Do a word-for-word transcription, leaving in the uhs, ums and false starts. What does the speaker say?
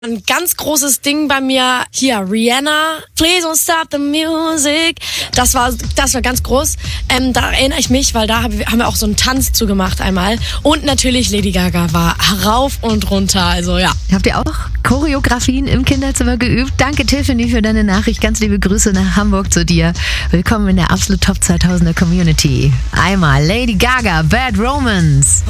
Ein ganz großes Ding bei mir hier, Rihanna, Please Don't Stop the Music. Das war, das war ganz groß. Ähm, da erinnere ich mich, weil da haben wir auch so einen Tanz zu gemacht einmal. Und natürlich Lady Gaga war rauf und runter, also ja. Habt ihr auch Choreografien im Kinderzimmer geübt? Danke Tiffany für deine Nachricht. Ganz liebe Grüße nach Hamburg zu dir. Willkommen in der absolut Top zweitausender Community. Einmal Lady Gaga, Bad Romance.